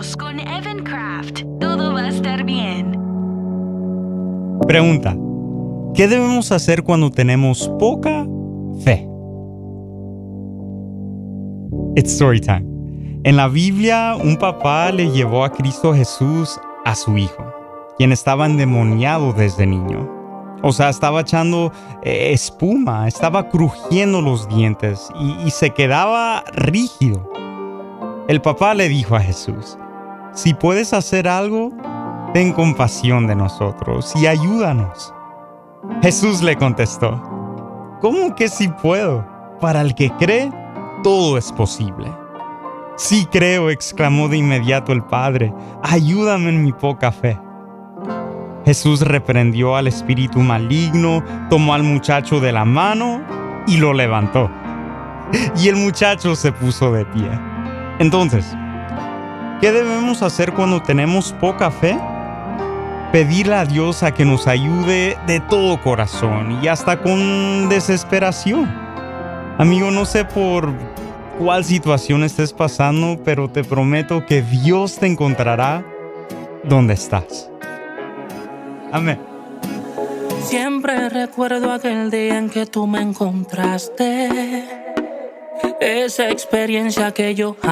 Juntos con Evan Craft. Todo va a estar bien. Pregunta: ¿qué debemos hacer cuando tenemos poca fe? It's story time. En la Biblia, un papá le llevó a Cristo Jesús a su hijo, quien estaba endemoniado desde niño. O sea, estaba echando espuma, estaba crujiendo los dientes y se quedaba rígido. El papá le dijo a Jesús: si puedes hacer algo, ten compasión de nosotros y ayúdanos. Jesús le contestó: ¿cómo que sí puedo? Para el que cree, todo es posible. Sí creo, exclamó de inmediato el padre. Ayúdame en mi poca fe. Jesús reprendió al espíritu maligno, tomó al muchacho de la mano y lo levantó. Y el muchacho se puso de pie. Entonces, ¿qué debemos hacer cuando tenemos poca fe? Pedirle a Dios a que nos ayude de todo corazón y hasta con desesperación. Amigo, no sé por cuál situación estés pasando, pero te prometo que Dios te encontrará donde estás. Amén. Siempre recuerdo aquel día en que tú me encontraste, esa experiencia que yo